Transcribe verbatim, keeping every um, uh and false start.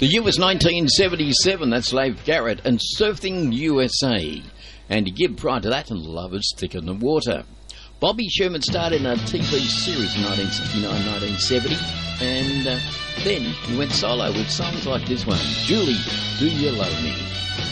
The year was nineteen seventy-seven. That's Leif Garrett and Surfing U S A. Andy Gibb prior to that, and Love is Thicker Than Water. Bobby Sherman starred in a T V series in nineteen sixty-nine nineteen seventy, and uh, then he went solo with songs like this one, Julie, Do You Love Me?